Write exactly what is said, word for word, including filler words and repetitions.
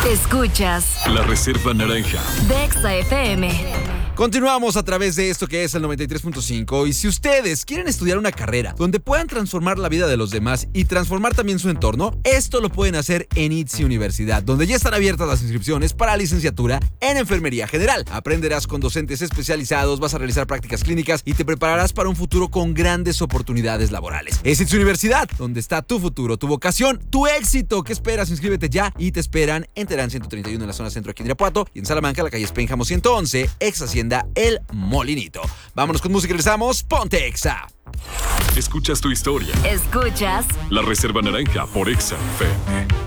Escuchas La Reserva Naranja de Exa F M. Continuamos a través de esto que es el noventa y tres punto cinco, y si ustedes quieren estudiar una carrera donde puedan transformar la vida de los demás y transformar también su entorno, esto lo pueden hacer en I T S S I Universidad, donde ya están abiertas las inscripciones para licenciatura en Enfermería General. Aprenderás con docentes especializados, vas a realizar prácticas clínicas y te prepararás para un futuro con grandes oportunidades laborales. Es I T S S I Universidad, donde está tu futuro, tu vocación, tu éxito. ¿Qué esperas? Inscríbete ya y te esperan en Terán ciento treinta y uno en la zona centro aquí en Irapuato, y en Salamanca, la calle Espenjamo ciento once, ex Hacienda El Molinito. Vámonos con música y regresamos. Ponte Exa. Escuchas tu historia. Escuchas La Reserva Naranja por Exa F M.